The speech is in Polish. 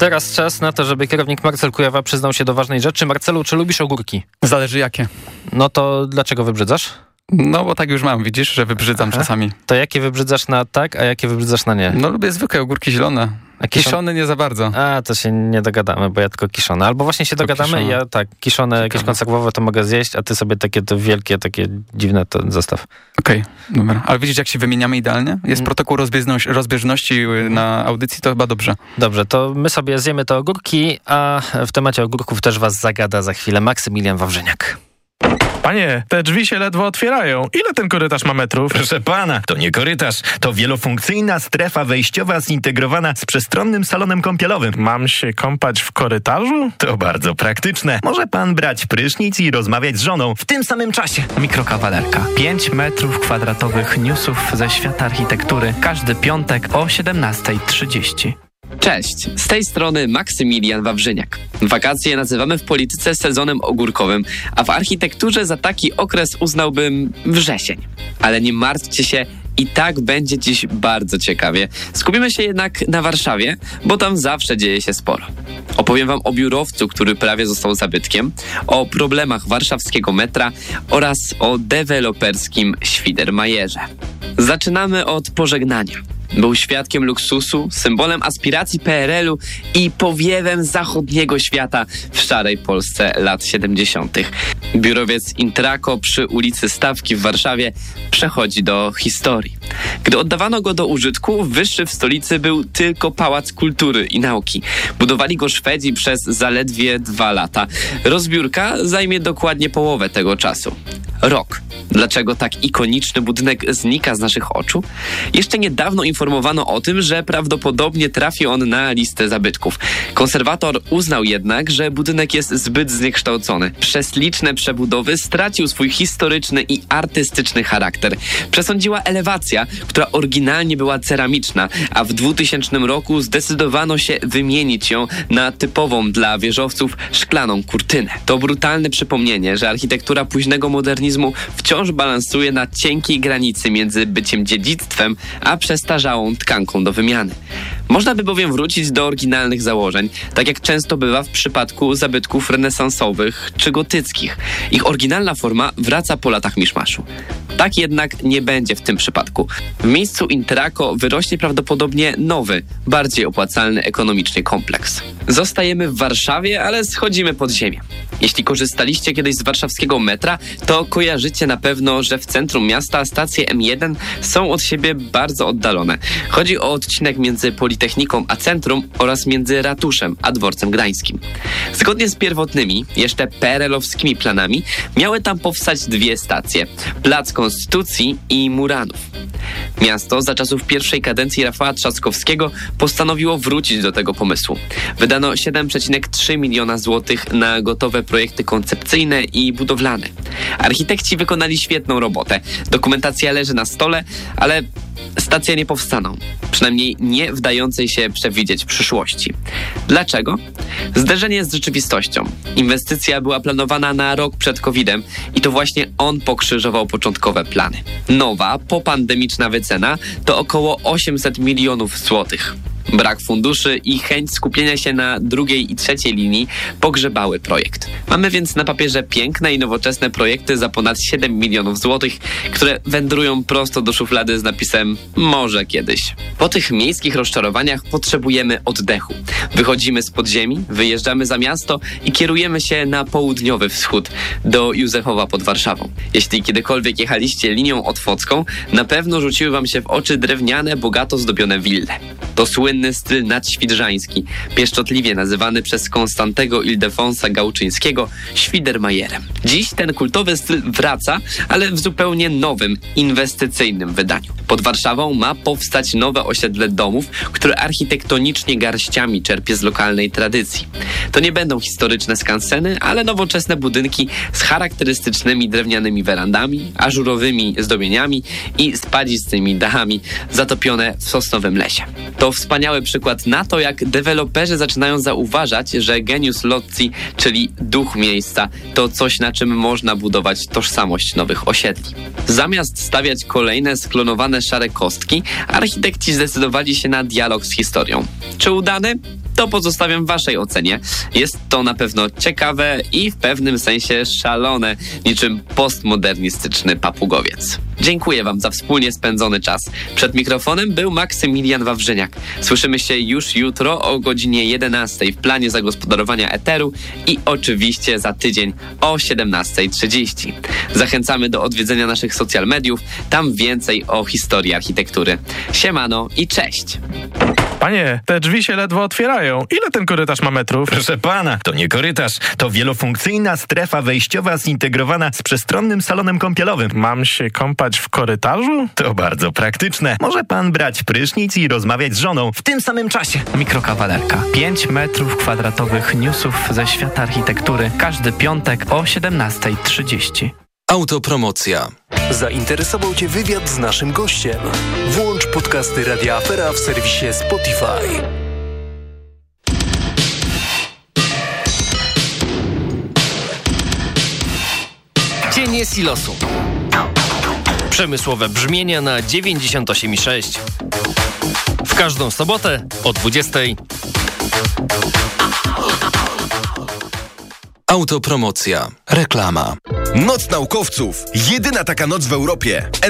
Teraz czas na to, żeby kierownik Marcel Kujawa przyznał się do ważnej rzeczy. Marcelu, czy lubisz ogórki? Zależy jakie. No to dlaczego wybrzydzasz? No bo tak już mam, widzisz, że wybrzydzam czasami. To jakie wybrzydzasz na tak, a jakie wybrzydzasz na nie? No lubię zwykłe ogórki zielone. A kiszone nie za bardzo. A, to się nie dogadamy, bo ja tylko kiszone. Albo właśnie się dogadamy kiszone. Ja tak, kiszone, jakieś konserwowe to mogę zjeść, a ty sobie takie to wielkie, takie dziwne to zostaw. Okej, dobra. Ale widzisz, jak się wymieniamy idealnie? Jest protokół rozbieżności na audycji, to chyba dobrze. Dobrze, to my sobie zjemy te ogórki, a w temacie ogórków też was zagada za chwilę Maksymilian Wawrzyniak. Panie, te drzwi się ledwo otwierają. Ile ten korytarz ma metrów? Proszę pana, to nie korytarz. To wielofunkcyjna strefa wejściowa zintegrowana z przestronnym salonem kąpielowym. Mam się kąpać w korytarzu? To bardzo praktyczne. Może pan brać prysznic i rozmawiać z żoną w tym samym czasie. Mikrokawalerka. 5 metrów kwadratowych newsów ze świata architektury. Każdy piątek o 17:30. Cześć, z tej strony Maksymilian Wawrzyniak. Wakacje nazywamy w polityce sezonem ogórkowym, a w architekturze za taki okres uznałbym wrzesień. Ale nie martwcie się, i tak będzie dziś bardzo ciekawie. Skupimy się jednak na Warszawie, bo tam zawsze dzieje się sporo. Opowiem wam o biurowcu, który prawie został zabytkiem, o problemach warszawskiego metra oraz o deweloperskim Świdermajerze. Zaczynamy od pożegnania. Był świadkiem luksusu, symbolem aspiracji PRL-u i powiewem zachodniego świata w szarej Polsce lat 70. Biurowiec Intraco przy ulicy Stawki w Warszawie przechodzi do historii. Gdy oddawano go do użytku, wyższy w stolicy był tylko Pałac Kultury i Nauki. Budowali go Szwedzi przez zaledwie 2 lata. Rozbiórka zajmie dokładnie połowę tego czasu. Rok. Dlaczego tak ikoniczny budynek znika z naszych oczu? Jeszcze niedawno informowano o tym, że prawdopodobnie trafi on na listę zabytków. Konserwator uznał jednak, że budynek jest zbyt zniekształcony. Przez liczne przebudowy stracił swój historyczny i artystyczny charakter. Przesądziła elewacja, która oryginalnie była ceramiczna, a w 2000 roku zdecydowano się wymienić ją na typową dla wieżowców szklaną kurtynę. To brutalne przypomnienie, że architektura późnego modernizmu wciąż balansuje na cienkiej granicy między byciem dziedzictwem, a przestarzałą tkanką do wymiany. Można by bowiem wrócić do oryginalnych założeń, tak jak często bywa w przypadku zabytków renesansowych czy gotyckich. Ich oryginalna forma wraca po latach miszmaszu. Tak jednak nie będzie w tym przypadku. W miejscu Intraco wyrośnie prawdopodobnie nowy, bardziej opłacalny ekonomicznie kompleks. Zostajemy w Warszawie, ale schodzimy pod ziemię. Jeśli korzystaliście kiedyś z warszawskiego metra, to kojarzycie na pewno, że w centrum miasta stacje M1 są od siebie bardzo oddalone. Chodzi o odcinek między Politechniką a centrum oraz między ratuszem a dworcem gdańskim. Zgodnie z pierwotnymi, jeszcze PRL-owskimi planami, miały tam powstać 2 stacje: Plac Konstytucji i Muranów. Miasto za czasów pierwszej kadencji Rafała Trzaskowskiego postanowiło wrócić do tego pomysłu. Wydano 7,3 miliona złotych na gotowe projekty koncepcyjne i budowlane. Architekci wykonali świetną robotę. Dokumentacja leży na stole, ale stacje nie powstaną. Przynajmniej nie w dającej się przewidzieć przyszłości. Dlaczego? Zderzenie z rzeczywistością. Inwestycja była planowana na rok przed COVID-em i to właśnie on pokrzyżował początkowe plany. Nowa, popandemiczna wycena to około 800 milionów złotych. Brak funduszy i chęć skupienia się na drugiej i trzeciej linii pogrzebały projekt. Mamy więc na papierze piękne i nowoczesne projekty za ponad 7 milionów złotych, które wędrują prosto do szuflady z napisem „może kiedyś”. Po tych miejskich rozczarowaniach potrzebujemy oddechu. Wychodzimy z podziemi, wyjeżdżamy za miasto i kierujemy się na południowy wschód, do Józefowa pod Warszawą. Jeśli kiedykolwiek jechaliście linią otwocką, na pewno rzuciły wam się w oczy drewniane, bogato zdobione wille. To słynny styl nadświdrzański, pieszczotliwie nazywany przez Konstantego Ildefonsa Gałczyńskiego Świdermajerem. Dziś ten kultowy styl wraca, ale w zupełnie nowym, inwestycyjnym wydaniu. Pod Warszawą ma powstać nowe osiedle domów, które architektonicznie garściami czerpie z lokalnej tradycji. To nie będą historyczne skanseny, ale nowoczesne budynki z charakterystycznymi drewnianymi werandami, ażurowymi zdobieniami i spadzistymi dachami zatopione w sosnowym lesie. To wspaniały przykład na to, jak deweloperzy zaczynają zauważać, że genius loci, czyli duch miejsca, to coś, na czym można budować tożsamość nowych osiedli. Zamiast stawiać kolejne sklonowane szare kostki, architekci zdecydowali się na dialog z historią. Czy udany? To pozostawiam waszej ocenie. Jest to na pewno ciekawe i w pewnym sensie szalone, niczym postmodernistyczny papugowiec. Dziękuję wam za wspólnie spędzony czas. Przed mikrofonem był Maksymilian Wawrzyniak. Słyszymy się już jutro o godzinie 11 w planie zagospodarowania eteru i oczywiście za tydzień o 17:30. Zachęcamy do odwiedzenia naszych social mediów, tam więcej o historii architektury. Siemano i cześć! Panie, te drzwi się ledwo otwierają. Ile ten korytarz ma metrów? Proszę pana, to nie korytarz, to wielofunkcyjna strefa wejściowa zintegrowana z przestronnym salonem kąpielowym. Mam się kąpać w korytarzu? To bardzo praktyczne. Może pan brać prysznic i rozmawiać z żoną w tym samym czasie. Mikrokawalerka. 5 metrów kwadratowych newsów ze świata architektury. Każdy piątek o 17:30. Autopromocja. Zainteresował Cię wywiad z naszym gościem? Włącz podcasty Radia Afera w serwisie Spotify. Cienie silosu. Przemysłowe brzmienia na 98,6. W każdą sobotę o 20:00. Autopromocja. Reklama. Noc naukowców. Jedyna taka noc w Europie.